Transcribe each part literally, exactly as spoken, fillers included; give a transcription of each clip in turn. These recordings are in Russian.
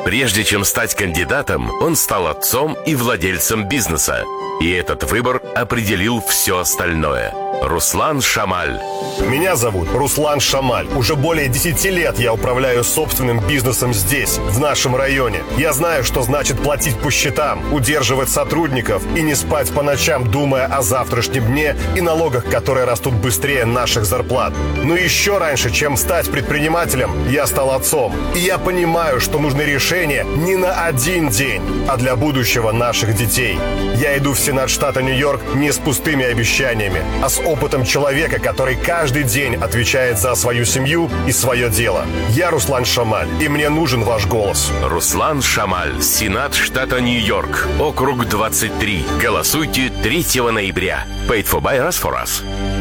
Прежде чем стать кандидатом, он стал отцом и владельцем бизнеса. И этот выбор определил все остальное. Руслан Шамаль. Меня зовут Руслан Шамаль. Уже более десяти лет я управляю собственным бизнесом здесь, в нашем районе. Я знаю, что значит платить по счетам, удерживать сотрудников и не спать по ночам, думая о завтрашнем дне и налогах, которые растут быстрее наших зарплат. Но еще раньше, чем стать предпринимателем, я стал отцом. И я понимаю, что нужны решения не на один день, а для будущего наших детей. Я иду в Сенат штата Нью-Йорк не с пустыми обещаниями, а с опытом человека, который каждый день отвечает за свою семью и свое дело. Я Руслан Шамаль, и мне нужен ваш голос. Руслан Шамаль, Сенат штата Нью-Йорк, округ двадцать три. Голосуйте третьего ноября. Paid for by us for us.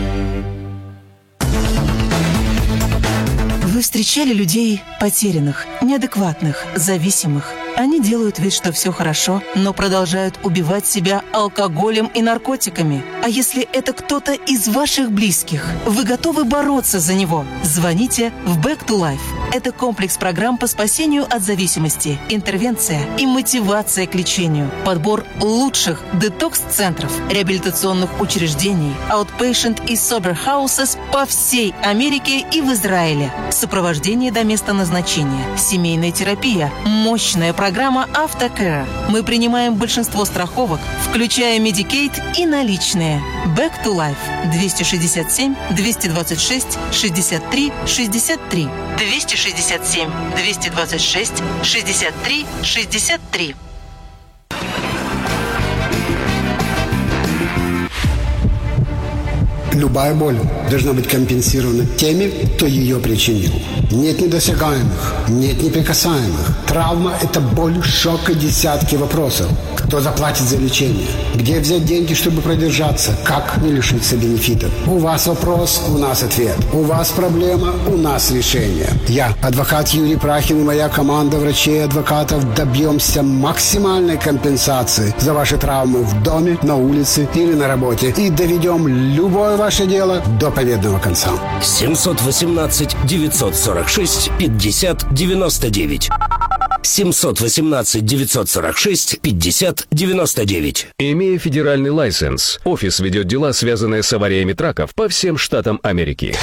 Вы встречали людей потерянных, неадекватных, зависимых. Они делают вид, что все хорошо, но продолжают убивать себя алкоголем и наркотиками. А если это кто-то из ваших близких, вы готовы бороться за него? Звоните в Back to Life. Это комплекс программ по спасению от зависимости, интервенция и мотивация к лечению, подбор лучших детокс-центров, реабилитационных учреждений, outpatient и sober houses по всей Америке и в Израиле. Сопровождение до места назначения, семейная терапия, мощная программа Автокэр. Мы принимаем большинство страховок, включая Medicaid и наличные. Back to Life. двести шестьдесят семь двести двадцать шесть шестьдесят три шестьдесят три. двести шестьдесят семь двести двадцать шесть шестьдесят три шестьдесят три. Любая боль должна быть компенсирована теми, кто ее причинил. Нет недосягаемых, нет неприкасаемых. Травма – это боль, шок и десятки вопросов. Кто заплатит за лечение? Где взять деньги, чтобы продержаться? Как не лишиться бенефитов? У вас вопрос, у нас ответ. У вас проблема, у нас решение. Я, адвокат Юрий Прахин и моя команда врачей и адвокатов добьемся максимальной компенсации за ваши травмы в доме, на улице или на работе. И доведем любое ваше дело до победного конца. семьсот восемнадцать девятьсот сорок шесть пятьдесят девяносто девять. семьсот восемнадцать девятьсот сорок шесть пятьдесят девяносто девять. Имея федеральный лайсенс, офис ведет дела, связанные с авариями траков по всем штатам Америки.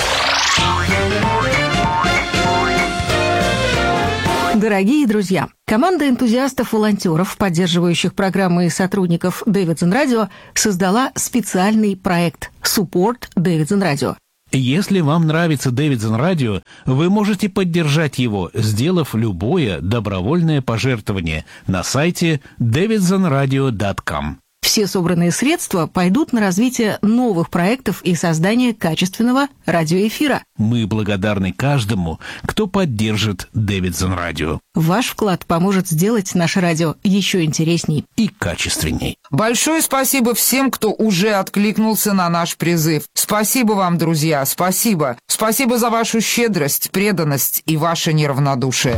Дорогие друзья, команда энтузиастов-волонтеров, поддерживающих программы и сотрудников Davidson Radio, создала специальный проект Support Davidson Radio. Если вам нравится Davidson Radio, вы можете поддержать его, сделав любое добровольное пожертвование на сайте дэвидсон радио точка ком. Все собранные средства пойдут на развитие новых проектов и создание качественного радиоэфира. Мы благодарны каждому, кто поддержит Davidson Radio. Ваш вклад поможет сделать наше радио еще интересней и качественней. Большое спасибо всем, кто уже откликнулся на наш призыв. Спасибо вам, друзья, спасибо. Спасибо за вашу щедрость, преданность и ваше неравнодушие.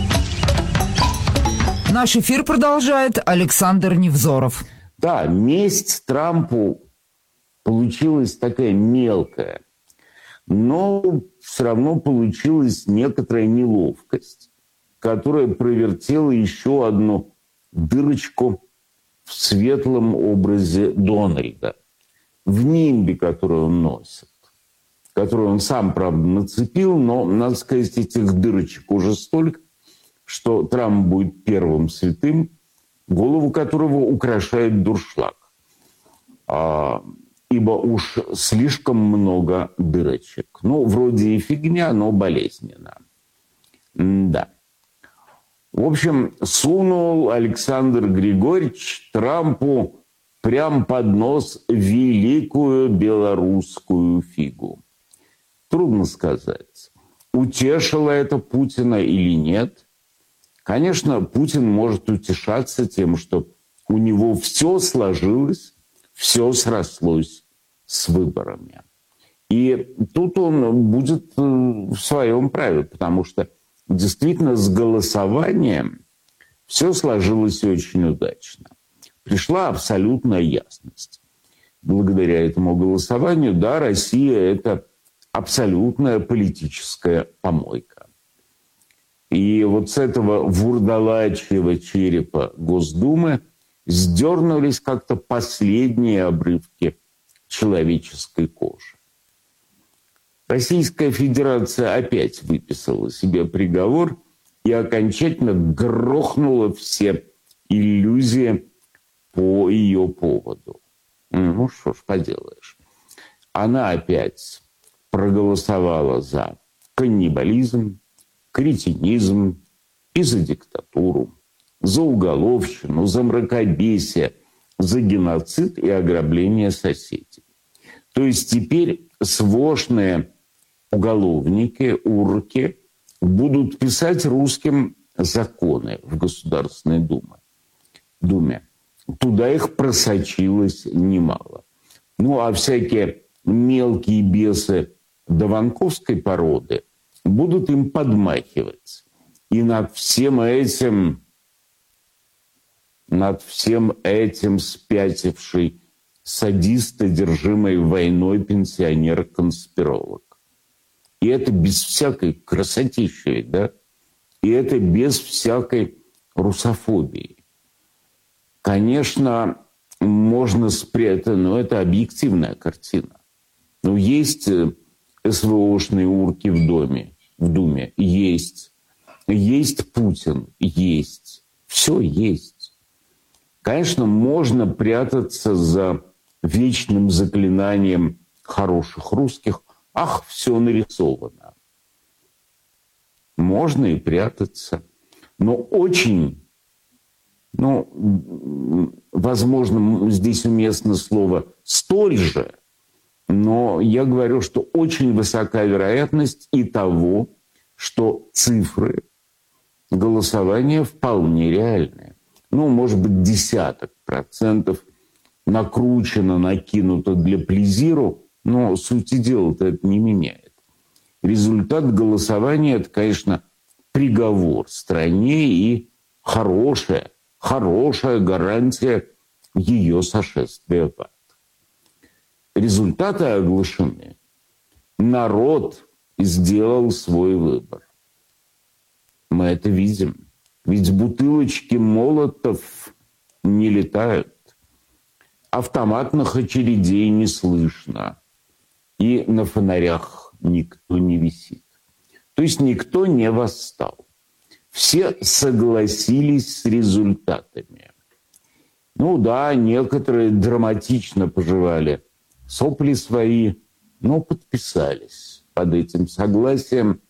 Наш эфир продолжает Александр Невзоров. Да, месть Трампу получилась такая мелкая, но все равно получилась некоторая неловкость, которая провертела еще одну дырочку в светлом образе Дональда, в нимбе, который он носит, которую он сам, правда, нацепил, но, надо сказать, этих дырочек уже столько, что Трамп будет первым святым, голову которого украшает дуршлаг. А, ибо уж слишком много дырочек. Ну, вроде и фигня, но болезненно. Да. В общем, сунул Александр Григорьевич Трампу прям под нос великую белорусскую фигу. Трудно сказать, утешило это Путина или нет. Конечно, Путин может утешаться тем, что у него все сложилось, все срослось с выборами. И тут он будет в своем праве, потому что действительно с голосованием все сложилось очень удачно. Пришла абсолютная ясность. Благодаря этому голосованию, да, Россия – это абсолютная политическая помойка. И вот с этого вурдалачьего черепа Госдумы сдернулись как-то последние обрывки человеческой кожи. Российская Федерация опять выписала себе приговор и окончательно грохнула все иллюзии по ее поводу. Ну, что ж поделаешь. Она опять проголосовала за каннибализм, кретинизм и за диктатуру, за уголовщину, за мракобесие, за геноцид и ограбление соседей. То есть теперь свошные уголовники, урки будут писать русским законы в Государственной Думе. Думе. Туда их просочилось немало. Ну, а всякие мелкие бесы дованковской породы будут им подмахивать. И над всем этим, над всем этим спятивший садист, одержимый войной пенсионер-конспиролог. И это без всякой красотищи, да? И это без всякой русофобии. Конечно, можно спрятать, но это объективная картина. Но есть СВОшные урки в доме, в Думе, есть. Есть Путин, есть. Все есть. Конечно, можно прятаться за вечным заклинанием хороших русских. Ах, все нарисовано. Можно и прятаться. Но очень... Ну, возможно, здесь уместно слово «столь же», но я говорю, что очень высока вероятность и того, что цифры голосования вполне реальные. Ну, может быть, десяток процентов накручено, накинуто для плезиру, но сути дела-то это не меняет. Результат голосования – это, конечно, приговор стране и хорошая, хорошая гарантия ее сошествия в ад. Результаты оглашены. Народ сделал свой выбор. Мы это видим. Ведь бутылочки молотов не летают. Автоматных очередей не слышно. И на фонарях никто не висит. То есть никто не восстал. Все согласились с результатами. Ну да, некоторые драматично пожевали сопли свои, но подписались под этим согласием